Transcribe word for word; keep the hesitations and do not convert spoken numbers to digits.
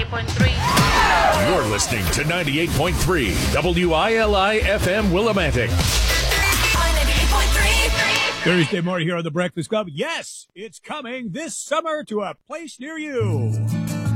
ninety-eight point three. You're listening to ninety-eight point three W I L I F M Willimantic. ninety-eight point three. Thursday morning here on The Breakfast Club. Yes, it's coming this summer to a place near you.